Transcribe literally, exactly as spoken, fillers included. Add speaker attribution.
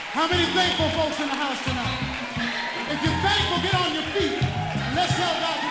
Speaker 1: How many thankful folks in the house tonight?